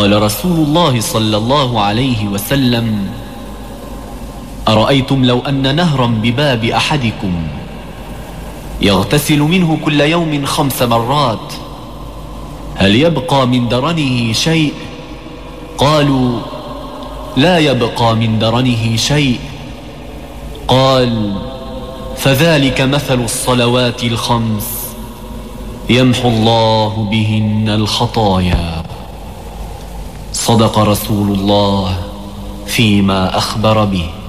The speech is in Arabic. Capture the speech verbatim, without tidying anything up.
قال رسول الله صلى الله عليه وسلم: أرأيتم لو أن نهرا بباب أحدكم يغتسل منه كل يوم خمس مرات هل يبقى من درنه شيء؟ قالوا: لا يبقى من درنه شيء. قال: فذلك مثل الصلوات الخمس يمحو الله بهن الخطايا. صدق رسول الله فيما أخبر به.